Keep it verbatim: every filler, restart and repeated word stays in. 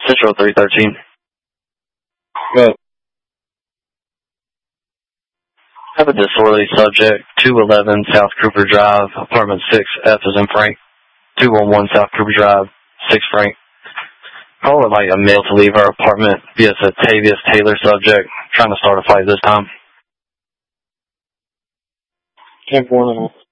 Central three thirteen. Go. Have a disorderly subject, two eleven South Cooper Drive, apartment six, F as in Frank, two one one South Cooper Drive, six Frank. I would like a male to leave our apartment via Tavius Taylor subject, trying to start a fight this time. ten four and a half.